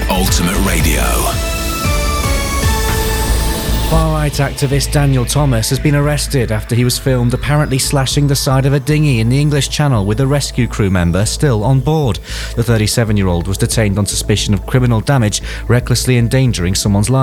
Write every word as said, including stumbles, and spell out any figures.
Ultimate Radio. Far-right activist Daniel Thomas has been arrested after he was filmed apparently slashing the side of a dinghy in the English Channel with a rescue crew member still on board. The thirty-seven-year-old was detained on suspicion of criminal damage, recklessly endangering someone's life.